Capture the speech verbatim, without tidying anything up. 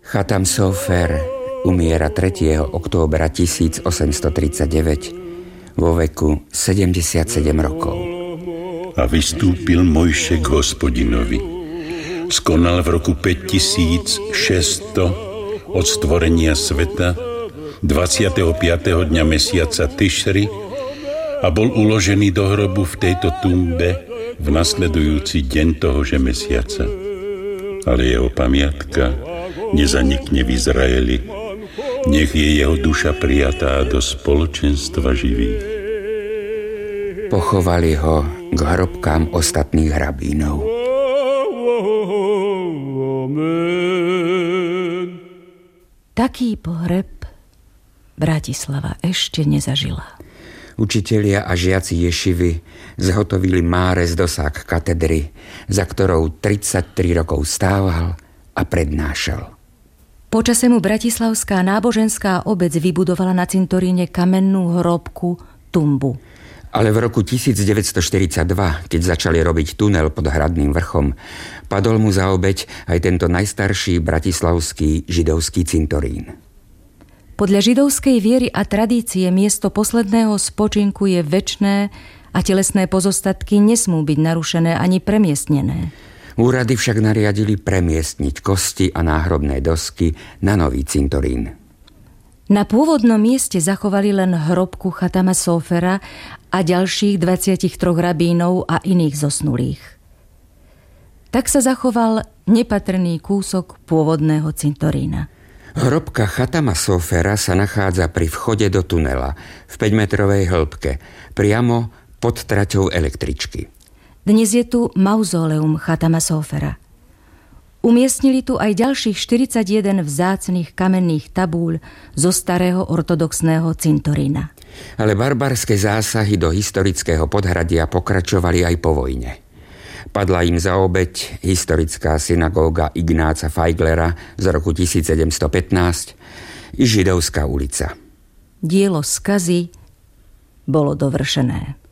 Chatam Sofer umiera tretieho októbra tisícosemstotridsaťdeväť vo veku sedemdesiatsedem rokov. A vystúpil Mojše k Hospodinovi. Skonal v roku päťtisícšesťsto od stvorenia sveta dvadsiateho piateho dňa mesiaca Tišri a bol uložený do hrobu v tejto tumbe v nasledujúci deň tohože mesiaca. Ale jeho pamiatka nezanikne v Izraeli. Nech je jeho duša prijatá do spoločenstva živých. Pochovali ho k hrobkám ostatných rabínov. Taký pohreb Bratislava ešte nezažila. Učitelia a žiaci ješivy zhotovili Máres dosah katedry, za ktorou tridsaťtri rokov stával a prednášal. Počase mu bratislavská náboženská obec vybudovala na cintoríne kamennú hrobku tumbu. Ale v roku tisícdeväťstoštyridsaťdva, keď začali robiť tunel pod Hradným vrchom, padol mu za obeť aj tento najstarší bratislavský židovský cintorín. Podľa židovskej viery a tradície miesto posledného spočinku je večné a telesné pozostatky nesmú byť narušené ani premiestnené. Úrady však nariadili premiestniť kosti a náhrobné dosky na nový cintorín. Na pôvodnom mieste zachovali len hrobku Chatama Sofera a ďalších dvadsaťtri rabínov a iných zosnulých. Tak sa zachoval nepatrný kúsok pôvodného cintorína. Hrobka Chatama Sofera sa nachádza pri vchode do tunela v päťmetrovej hĺbke, priamo pod traťou električky. Dnes je tu mauzóleum Chatama Sofera. Umiestnili tu aj ďalších štyridsaťjeden vzácnych kamenných tabúľ zo starého ortodoxného cintorína. Ale barbarské zásahy do historického podhradia pokračovali aj po vojne. Padla im za obeť historická synagóga Ignáca Feiglera z roku tisícsedemstopätnásť i Židovská ulica. Dielo skazy bolo dovršené.